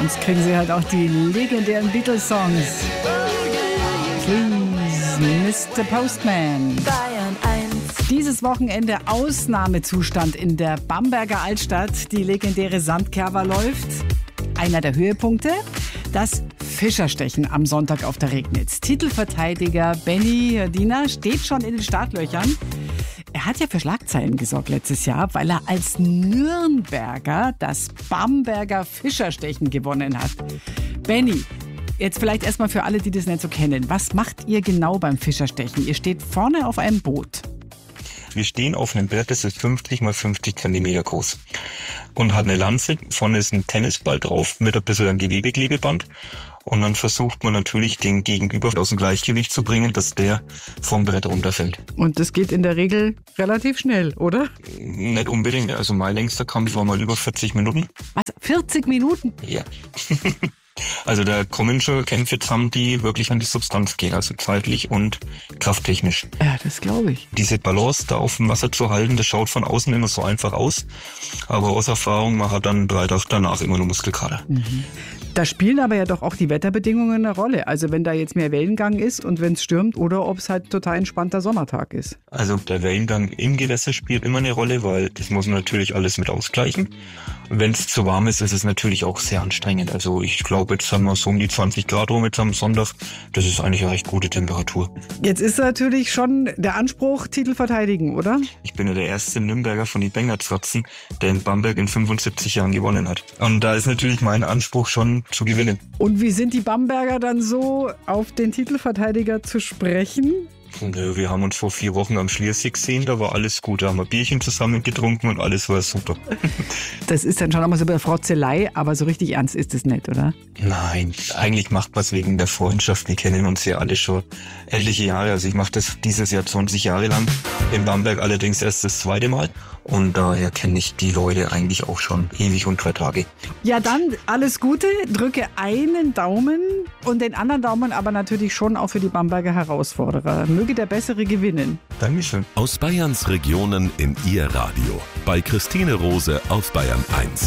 sonst kriegen sie halt auch die legendären Beatles-Songs. Please, Mr. Postman. Bayern 1. Dieses Wochenende Ausnahmezustand in der Bamberger Altstadt. Die legendäre Sandkerwa läuft. Einer der Höhepunkte, das Fischerstechen am Sonntag auf der Regnitz. Titelverteidiger Benny Diener steht schon in den Startlöchern. Er hat ja für Schlagzeilen gesorgt letztes Jahr, weil er als Nürnberger das Bamberger Fischerstechen gewonnen hat. Benny, jetzt vielleicht erstmal für alle, die das nicht so kennen. Was macht ihr genau beim Fischerstechen? Ihr steht vorne auf einem Boot. Wir stehen auf einem Brett, das ist 50 mal 50 Zentimeter groß und hat eine Lanze. Vorne ist ein Tennisball drauf mit ein bisschen einem Gewebeklebeband. Und dann versucht man natürlich, den Gegenüber aus dem Gleichgewicht zu bringen, dass der vom Brett runterfällt. Und das geht in der Regel relativ schnell, oder? Nicht unbedingt. Also mein längster Kampf war mal über 40 Minuten. Was? 40 Minuten? Ja. Also da kommen schon Kämpfe zusammen, die wirklich an die Substanz gehen, also zeitlich und krafttechnisch. Ja, das glaube ich. Diese Balance da auf dem Wasser zu halten, das schaut von außen immer so einfach aus. Aber aus Erfahrung, man hat dann 3 Tage danach immer nur Muskelkater. Mhm. Da spielen aber ja doch auch die Wetterbedingungen eine Rolle. Also wenn da jetzt mehr Wellengang ist und wenn es stürmt oder ob es halt total entspannter Sommertag ist. Also der Wellengang im Gewässer spielt immer eine Rolle, weil das muss man natürlich alles mit ausgleichen. Wenn es zu warm ist, ist es natürlich auch sehr anstrengend. Also ich glaube, jetzt haben wir so um die 20 Grad rum jetzt am Sonntag. Das ist eigentlich eine recht gute Temperatur. Jetzt ist natürlich schon der Anspruch, Titel verteidigen, oder? Ich bin ja der erste Nürnberger von den Bengertratzen, der in Bamberg in 75 Jahren gewonnen hat. Und da ist natürlich mein Anspruch schon zu gewinnen. Und wie sind die Bamberger dann so auf den Titelverteidiger zu sprechen? Nö, wir haben uns vor 4 Wochen am Schliersee gesehen, da war alles gut. Da haben wir Bierchen zusammen getrunken und alles war super. Das ist dann schon einmal so eine Frotzelei, aber so richtig ernst ist es nicht, oder? Nein, eigentlich macht man es wegen der Freundschaft. Wir kennen uns ja alle schon etliche Jahre. Also ich mache das dieses Jahr 20 Jahre lang. In Bamberg allerdings erst das 2. Mal. Und daher kenne ich die Leute eigentlich auch schon ewig und 3 Tage. Ja, dann alles Gute. Drücke einen Daumen und den anderen Daumen aber natürlich schon auch für die Bamberger Herausforderer. Möge der Bessere gewinnen. Dankeschön. Aus Bayerns Regionen in Ihr Radio. Bei Christine Rose auf Bayern 1.